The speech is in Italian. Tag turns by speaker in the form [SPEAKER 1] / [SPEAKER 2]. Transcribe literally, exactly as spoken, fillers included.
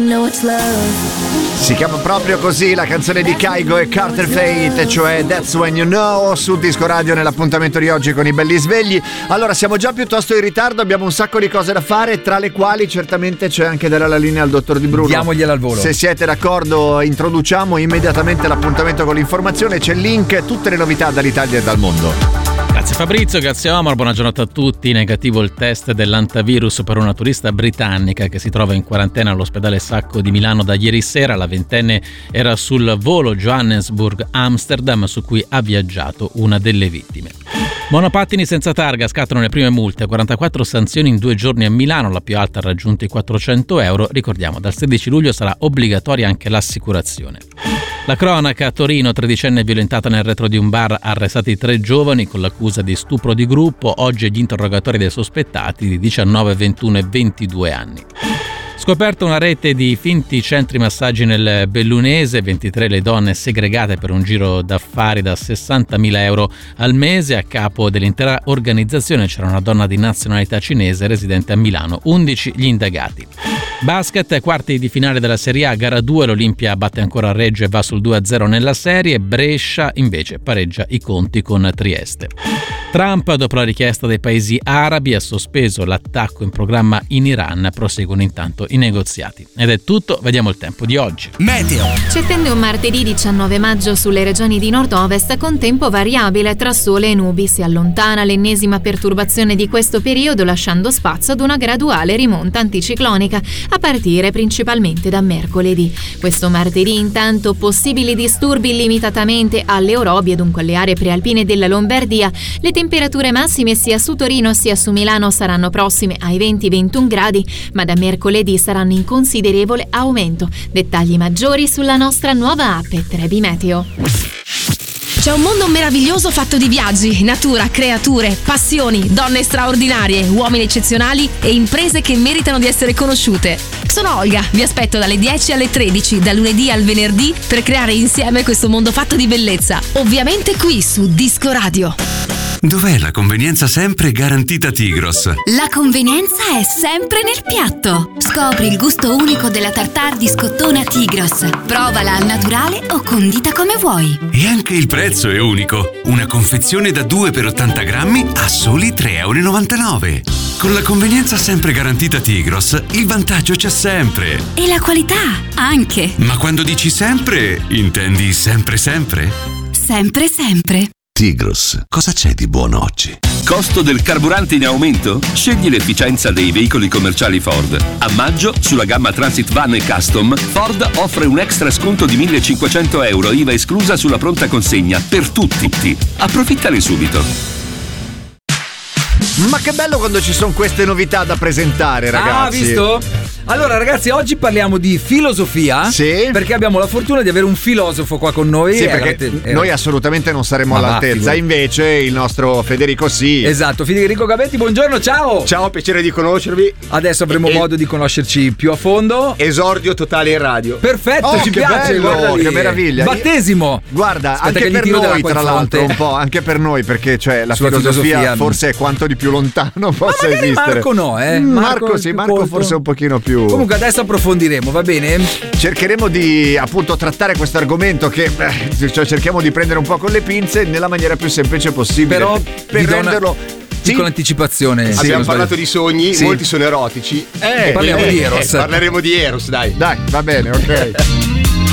[SPEAKER 1] know it's love.
[SPEAKER 2] Si chiama proprio così la canzone di Kygo e Carter Fate, cioè That's When You Know, su Disco Radio nell'appuntamento di oggi con i belli svegli. Allora, siamo già piuttosto in ritardo, abbiamo un sacco di cose da fare, tra le quali certamente c'è anche dare la linea al dottor Di Bruno.
[SPEAKER 3] Diamogliela al volo.
[SPEAKER 2] Se siete d'accordo, introduciamo immediatamente l'appuntamento con l'informazione. C'è il link, tutte le novità dall'Italia e dal mondo.
[SPEAKER 4] Grazie Fabrizio, grazie Omar, buona giornata a tutti. Negativo il test dell'antivirus per una turista britannica che si trova in quarantena all'ospedale Sacco di Milano da ieri sera. La ventenne era sul volo Johannesburg-Amsterdam su cui ha viaggiato una delle vittime. Monopattini senza targa scattano le prime multe, quarantaquattro sanzioni in due giorni a Milano, la più alta ha raggiunto i quattrocento euro. Ricordiamo, dal sedici luglio sarà obbligatoria anche l'assicurazione. La cronaca a Torino, tredicenne violentata nel retro di un bar, arrestati tre giovani con l'accusa di stupro di gruppo. Oggi gli interrogatori dei sospettati di diciannove, ventuno e ventidue anni. Scoperto una rete di finti centri massaggi nel Bellunese, ventitré le donne segregate per un giro d'affari da sessantamila euro al mese. A capo dell'intera organizzazione c'era una donna di nazionalità cinese residente a Milano, undici gli indagati. Basket, quarti di finale della Serie A, gara due, l'Olimpia batte ancora Reggio e va sul due a zero nella serie, Brescia invece pareggia i conti con Trieste. Trump, dopo la richiesta dei paesi arabi, ha sospeso l'attacco in programma in Iran, proseguono intanto i negoziati. Ed è tutto, vediamo il tempo di oggi.
[SPEAKER 5] Meteo.
[SPEAKER 6] Ci attende un martedì diciannove maggio sulle regioni di nord-ovest con tempo variabile tra sole e nubi. Si allontana l'ennesima perturbazione di questo periodo lasciando spazio ad una graduale rimonta anticiclonica a partire principalmente da mercoledì. Questo martedì intanto possibili disturbi limitatamente alle orobie, dunque alle aree prealpine della Lombardia. Le temperature massime sia su Torino sia su Milano saranno prossime ai venti ventuno gradi, ma da mercoledì saranno in considerevole aumento. Dettagli maggiori sulla nostra nuova app Trebi Meteo.
[SPEAKER 5] C'è un mondo meraviglioso fatto di viaggi, natura, creature, passioni, donne straordinarie, uomini eccezionali e imprese che meritano di essere conosciute. Sono Olga, vi aspetto dalle dieci alle tredici, da lunedì al venerdì, per creare insieme questo mondo fatto di bellezza. Ovviamente qui su Disco Radio.
[SPEAKER 7] Dov'è la convenienza sempre garantita Tigros?
[SPEAKER 8] La convenienza è sempre nel piatto. Scopri il gusto unico della tartare di scottona Tigros. Provala al naturale o condita come vuoi.
[SPEAKER 7] E anche il prezzo è unico. Una confezione da due per ottanta grammi a soli tre e novantanove euro. Con la convenienza sempre garantita Tigros, il vantaggio c'è sempre.
[SPEAKER 8] E la qualità anche.
[SPEAKER 7] Ma quando dici sempre, intendi sempre sempre?
[SPEAKER 8] Sempre sempre.
[SPEAKER 9] Tigros, cosa c'è di buono oggi?
[SPEAKER 10] Costo del carburante in aumento? Scegli l'efficienza dei veicoli commerciali Ford. A maggio, sulla gamma Transit Van e Custom, Ford offre un extra sconto di millecinquecento euro, I V A esclusa sulla pronta consegna, per tutti. Approfittane subito.
[SPEAKER 2] Ma che bello quando ci sono queste novità da presentare, ragazzi.
[SPEAKER 3] Ah, visto? Allora ragazzi, oggi parliamo di filosofia.
[SPEAKER 2] Sì.
[SPEAKER 3] Perché abbiamo la fortuna di avere un filosofo qua con noi.
[SPEAKER 2] Sì, perché
[SPEAKER 3] eh,
[SPEAKER 2] noi assolutamente non saremo
[SPEAKER 3] Ma
[SPEAKER 2] all'altezza.
[SPEAKER 3] va,
[SPEAKER 2] Invece il nostro Federico sì.
[SPEAKER 3] Esatto, Federico Gavetti, buongiorno, ciao.
[SPEAKER 11] Ciao, piacere di conoscervi.
[SPEAKER 3] Adesso avremo
[SPEAKER 11] E-
[SPEAKER 3] modo di conoscerci più a fondo.
[SPEAKER 11] Esordio totale in radio.
[SPEAKER 3] Perfetto,
[SPEAKER 2] Oh,
[SPEAKER 3] ci
[SPEAKER 2] che
[SPEAKER 3] piace,
[SPEAKER 2] bello,
[SPEAKER 3] guarda lì.
[SPEAKER 2] che meraviglia.
[SPEAKER 3] Battesimo.
[SPEAKER 2] Guarda,
[SPEAKER 3] Aspetta
[SPEAKER 2] anche
[SPEAKER 3] che gli
[SPEAKER 2] per
[SPEAKER 3] tiro
[SPEAKER 2] noi,
[SPEAKER 3] dell'acqua
[SPEAKER 2] tra
[SPEAKER 3] in
[SPEAKER 2] l'altro,
[SPEAKER 3] fronte.
[SPEAKER 2] un po', anche per noi, perché cioè la
[SPEAKER 3] Sulla
[SPEAKER 2] filosofia,
[SPEAKER 3] filosofia,
[SPEAKER 2] forse è quanto di più lontano possa
[SPEAKER 3] magari
[SPEAKER 2] esistere.
[SPEAKER 3] Marco no, eh.
[SPEAKER 2] Mm,
[SPEAKER 3] Marco
[SPEAKER 2] Marco
[SPEAKER 3] è
[SPEAKER 2] sì,
[SPEAKER 3] più
[SPEAKER 2] Marco
[SPEAKER 3] colto.
[SPEAKER 2] forse un pochino più.
[SPEAKER 3] Comunque adesso approfondiremo, va bene?
[SPEAKER 2] Cercheremo di appunto trattare questo argomento che eh, cioè, cerchiamo di prendere un po' con le pinze nella maniera più semplice possibile.
[SPEAKER 3] Però
[SPEAKER 2] per
[SPEAKER 3] vi do una-
[SPEAKER 2] renderlo
[SPEAKER 3] Sì? Con anticipazione.
[SPEAKER 2] Sì,
[SPEAKER 11] Abbiamo
[SPEAKER 2] sì,
[SPEAKER 11] parlato
[SPEAKER 2] sì.
[SPEAKER 11] di sogni,
[SPEAKER 3] Sì.
[SPEAKER 11] molti sono erotici.
[SPEAKER 2] Eh,
[SPEAKER 3] parliamo
[SPEAKER 11] Eh,
[SPEAKER 3] di Eros.
[SPEAKER 11] eh, parleremo di Eros, dai.
[SPEAKER 2] Dai, va bene, ok.